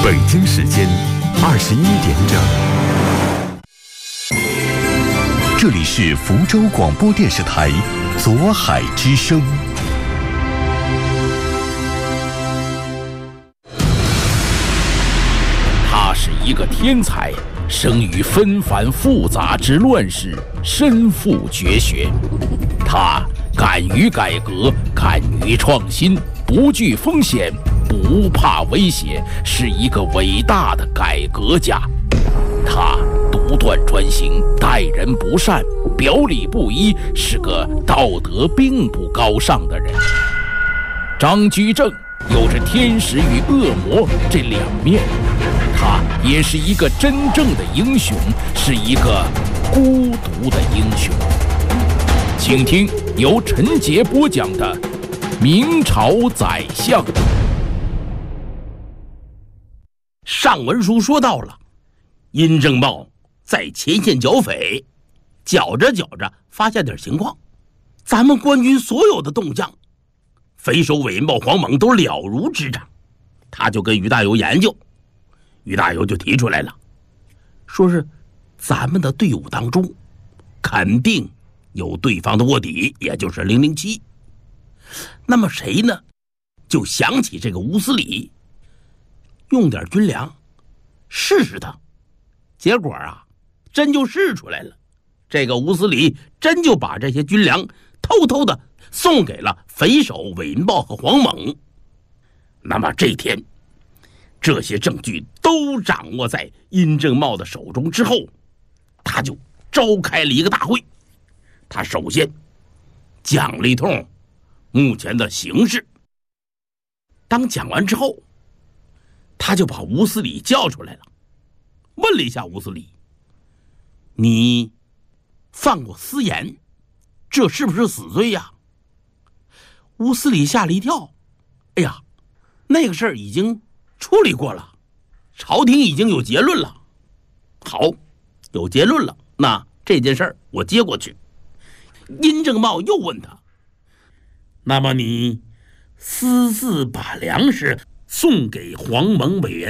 北京时间21点整，这里是福州广播电视台左海之声。 他是一个天才，生于纷繁复杂之乱世，身负绝学。他敢于改革，敢于创新，不惧风险，不怕威胁，是一个伟大的改革家。他独断专行，待人不善，表里不一，是个道德并不高尚的人。张居正有着天使与恶魔这两面，他也是一个真正的英雄，是一个孤独的英雄。请听由陈杰播讲的《明朝宰相》。 上文书说到了，殷正茂在前线剿匪，剿着发现点情况，咱们官军所有的动向，匪首韦茂、黄猛都了如指掌。他就跟于大猷研究，于大猷就提出来了，说是咱们的队伍当中肯定有对方的卧底，也就是007。那么谁呢？就想起这个吴思礼，用点军粮试试他。结果真就试出来了，这个吴思礼真就把这些军粮偷偷的送给了匪首韦茂和黄猛。那么这天，这些证据都掌握在殷正茂的手中之后，他就召开了一个大会。他首先讲了一通目前的形势，当讲完之后，他就把吴思礼叫出来了，问了一下吴思礼，你犯过私盐，这是不是死罪呀？吴思礼吓了一跳，哎呀，那个事儿已经处理过了，朝廷已经有结论了。好，有结论了，那这件事儿我接过去。殷正茂又问他，那么你私自把粮食送给黄蒙委员